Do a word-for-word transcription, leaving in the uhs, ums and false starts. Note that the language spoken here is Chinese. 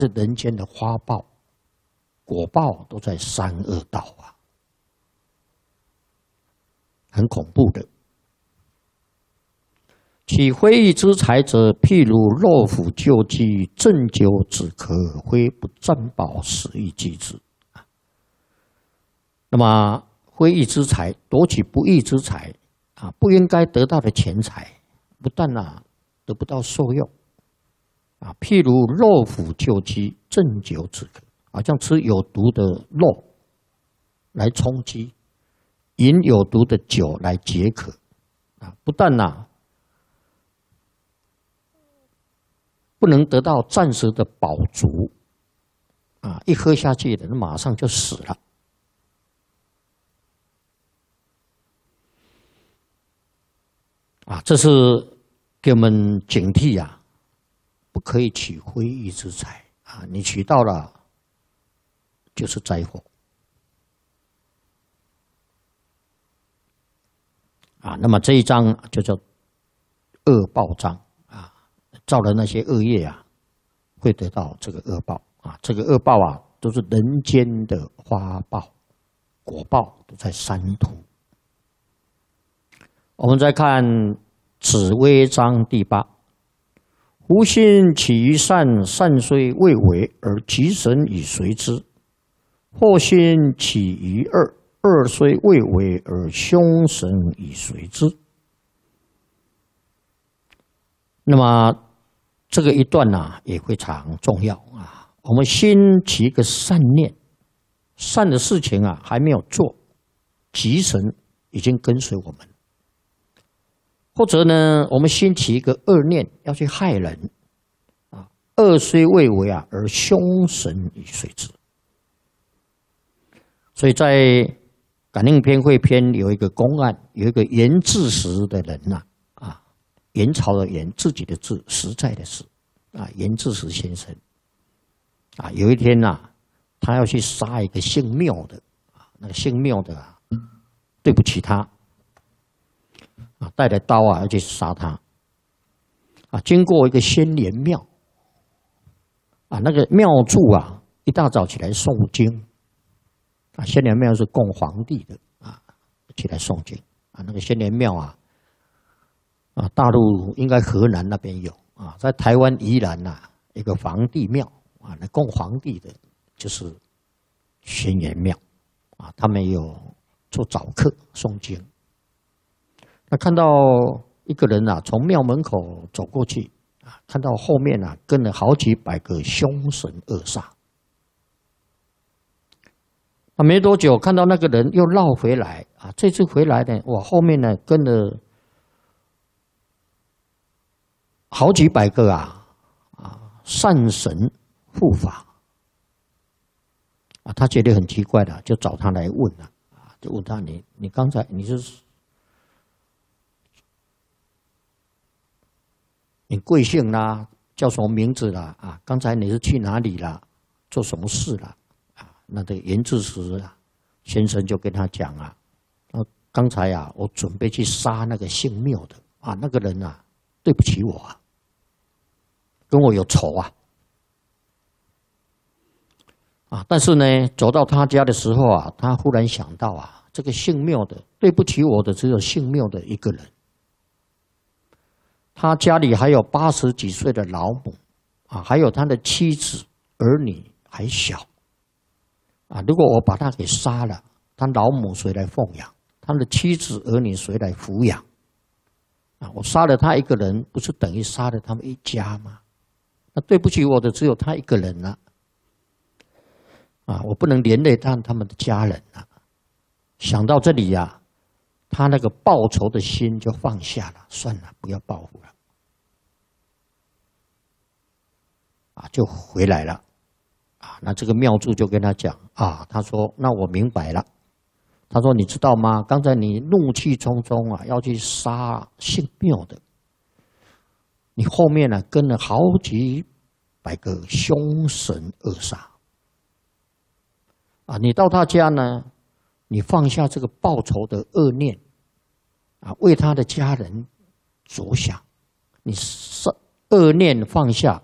这人间的花报、果报都在三恶道啊，很恐怖的。其非义之财者，譬如肉腐旧鸡，鸩酒止渴，非不占宝，使欲击之。那么非义之财，夺取不义之财啊，不应该得到的钱财，不但啊得不到受用啊，譬如肉腐旧鸡，鸩酒止渴，好像吃有毒的肉来充饥，饮有毒的酒来解渴啊，不但呐不能得到暂时的饱足啊，一喝下去的人马上就死了。啊，这是给我们警惕啊，不可以取非义之财啊！你取到了，就是灾祸啊。那么这一章就叫恶报章啊，造了那些恶业啊，会得到这个恶报啊。这个恶报啊，都是人间的花报、果报，都在三途。我们再看紫微章第八，夫心起于善，善虽未为，而吉神以随之；祸心起于恶，恶虽未为，而凶神以随之。那么这个一段呢、啊，也非常重要啊。我们心起一个善念，善的事情啊还没有做，吉神已经跟随我们。或者呢，我们兴起一个恶念，要去害人，啊，恶虽未为啊，而凶神以随之。所以在《感应篇会篇》有一个公案，有一个严治时的人呐、啊，啊，元朝的元，自己的治，实在的实，啊，严治时先生，啊，有一天呐、啊，他要去杀一个姓缪的，啊，那个姓缪的啊，对不起他。啊，带着刀啊，要去杀他。啊，经过一个仙莲庙，啊，那个庙祝啊，一大早起来诵经。啊，仙莲庙是供皇帝的啊，起来诵经。啊，那个仙莲庙啊，啊，大陆应该河南那边有啊，在台湾宜兰呐，一个皇帝庙啊，那供皇帝的就是仙莲庙啊，他们有做早课诵经。那看到一个人啊，从庙门口走过去啊，看到后面啊跟了好几百个凶神恶煞。那没多久，看到那个人又绕回来啊，这次回来呢，哇，后面呢跟了好几百个啊啊善神护法啊，他觉得很奇怪的，就找他来问了啊，就问他你你刚才你是。你贵姓啦？叫什么名字啦？啊，刚才你是去哪里啦？做什么事啦？啊，那个严治时啊，先生就跟他讲啊，啊，刚才啊，我准备去杀那个姓缪的啊，那个人啊，对不起我啊，跟我有仇啊，啊，但是呢，走到他家的时候啊，他忽然想到啊，这个姓缪的对不起我的只有姓缪的一个人。他家里还有八十几岁的老母，啊，还有他的妻子儿女还小，啊，如果我把他给杀了，他老母谁来奉养？他的妻子儿女谁来抚养？啊，我杀了他一个人，不是等于杀了他们一家吗？那对不起我的只有他一个人了，啊，我不能连累他他们的家人了。想到这里呀、啊。他那个报仇的心就放下了，算了，不要报复了，啊，就回来了，啊，那这个庙祝就跟他讲啊，他说，那我明白了，他说你知道吗？刚才你怒气冲冲啊，要去杀姓缪的，你后面呢、啊、跟了好几百个凶神恶煞，啊，你到他家呢？你放下这个报仇的恶念，啊，为他的家人着想，你恶念放下，